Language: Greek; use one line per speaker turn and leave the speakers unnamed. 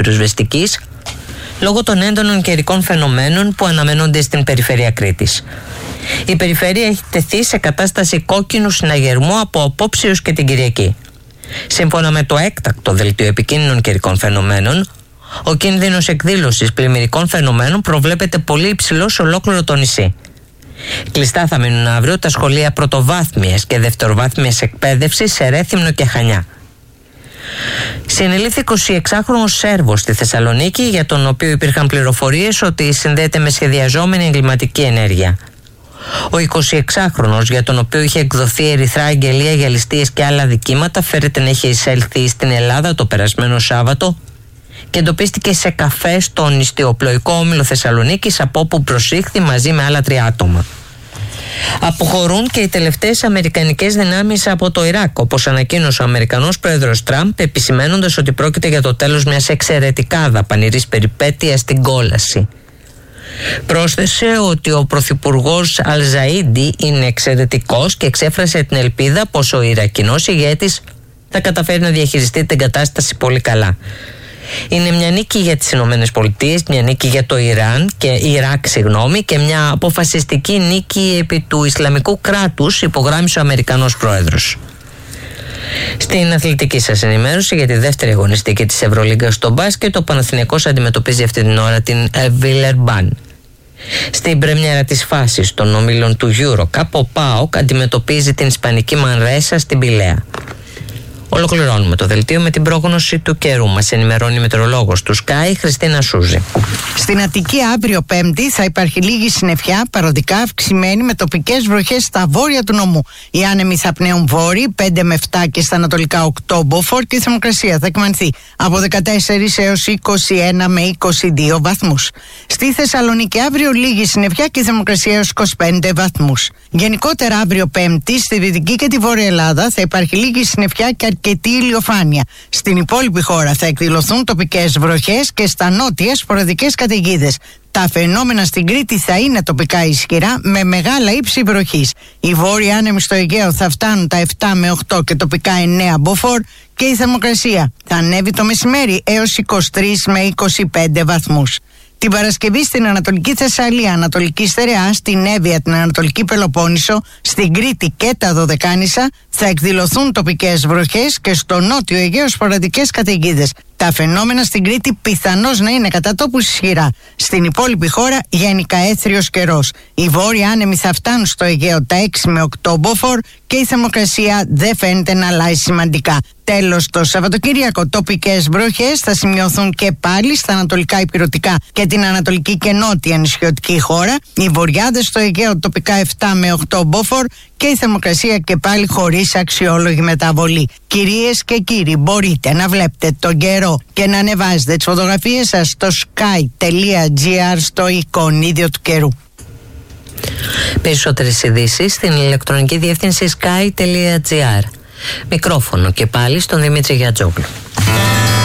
πυροσβεστικής λόγω των έντονων καιρικών φαινομένων που αναμένονται στην περιφέρεια Κρήτης. Η περιφέρεια έχει τεθεί σε κατάσταση κόκκινου συναγερμού από απόψεως και την Κυριακή. Σύμφωνα με το έκτακτο δελτίο επικίνδυνων καιρικών φαινομένων, ο κίνδυνος εκδήλωσης πλημμυρικών φαινομένων προβλέπεται πολύ υψηλό σε ολόκληρο το νησί. Κλειστά θα μείνουν αύριο τα σχολεία πρωτοβάθμιας και δευτεροβάθμιας εκπαίδευσης σε Ρέθυμνο και Χανιά. Συνελήφθη 26χρονος Σέρβος στη Θεσσαλονίκη, για τον οποίο υπήρχαν πληροφορίες ότι συνδέεται με σχεδιαζόμενη εγκληματική ενέργεια. Ο 26χρονος, για τον οποίο είχε εκδοθεί ερυθρά αγγελία για ληστείες και άλλα δικήματα, φέρεται να είχε εισέλθει στην Ελλάδα το περασμένο Σάββατο και εντοπίστηκε σε καφέ στο νηστιοπλοϊκό όμιλο Θεσσαλονίκης, από όπου προσήχθη μαζί με άλλα 3 άτομα. Αποχωρούν και οι τελευταίες αμερικανικές δυνάμεις από το Ιράκ, όπως ανακοίνωσε ο Αμερικανός πρόεδρος Τραμπ, επισημαίνοντας ότι πρόκειται για το τέλος μιας εξαιρετικά δαπανηρής περιπέτειας στην κόλαση. Πρόσθεσε ότι ο πρωθυπουργός Αλζαΐντι είναι εξαιρετικός και εξέφρασε την ελπίδα πως ο Ιρακινός ηγέτης θα καταφέρει να διαχειριστεί την κατάσταση πολύ καλά. Είναι μια νίκη για τις Ηνωμένες Πολιτείες, μια νίκη για το Ιράκ και μια αποφασιστική νίκη επί του Ισλαμικού κράτους, υπογράμμισε ο Αμερικανός πρόεδρος. Στην αθλητική σας ενημέρωση για τη δεύτερη αγωνιστική της Ευρωλίγκας στο μπάσκετ, ο Παναθηναϊκός αντιμετωπίζει αυτή την ώρα την Βιλερμπάν. Στην πρεμιέρα της φάσης των ομίλων του EuroCup, ο ΠΑΟΚ αντιμετωπίζει την Ισπανική Μανρέσα στην Πηλαία. Ολοκληρώνουμε το δελτίο με την πρόγνωση του καιρού. Μας ενημερώνει η μετεωρολόγος του Sky, Χριστίνα Σούζη.
Στην Αττική αύριο Πέμπτη θα υπάρχει λίγη συννεφιά, παροδικά αυξημένη, με τοπικές βροχές στα βόρεια του νομού. Οι άνεμοι θα πνέουν βόρειοι, 5 με 7 και στα ανατολικά 8 μποφόρ, και η θερμοκρασία θα εκμανθεί από 14 έως 21 με 22 βαθμούς. Στη Θεσσαλονίκη αύριο λίγη συννεφιά και η θερμοκρασία έως 25 βαθμούς. Γενικότερα αύριο Πέμπτη στη Δυτική και τη Βόρεια Ελλάδα θα υπάρχει λίγη συννεφιά και αρκετή ηλιοφάνεια. Στην υπόλοιπη χώρα θα εκδηλωθούν τοπικές βροχές και στα νότια σποραδικές καταιγίδες. Τα φαινόμενα στην Κρήτη θα είναι τοπικά ισχυρά με μεγάλα ύψη βροχής. Οι βόρειοι άνεμοι στο Αιγαίο θα φτάνουν τα 7 με 8 και τοπικά 9 μποφόρ, και η θερμοκρασία θα ανέβει το μεσημέρι έως 23 με 25 βαθμούς. Την Παρασκευή στην Ανατολική Θεσσαλία, Ανατολική Στερεά, στην Εύβοια, την Ανατολική Πελοπόννησο, στην Κρήτη και τα Δωδεκάνησα θα εκδηλωθούν τοπικές βροχές και στο νότιο Αιγαίο σποραδικές καταιγίδες. Τα φαινόμενα στην Κρήτη πιθανώς να είναι κατά τόπους ισχυρά. Στην υπόλοιπη χώρα γενικά έθριος καιρός. Οι βόρειοι άνεμοι θα φτάνουν στο Αιγαίο τα 6 με 8 μποφόρ και η θερμοκρασία δεν φαίνεται να αλλάζει σημαντικά. Τέλος, το Σαββατοκύριακο τοπικές βροχές θα σημειωθούν και πάλι στα ανατολικά ηπειρωτικά και την ανατολική και νότια νησιωτική χώρα. Οι βορειάδες στο Αιγαίο τοπικά 7 με 8 μποφόρ και η θερμοκρασία και πάλι χωρίς αξιόλογη μεταβολή. Κυρίες και κύριοι, μπορείτε να βλέπετε τον καιρό και να ανεβάζετε τις φωτογραφίες σας στο sky.gr, στο εικονίδιο του καιρού.
Περισσότερες ειδήσεις στην ηλεκτρονική διεύθυνση sky.gr. Μικρόφωνο και πάλι στον Δημήτρη Γιατζόγλου.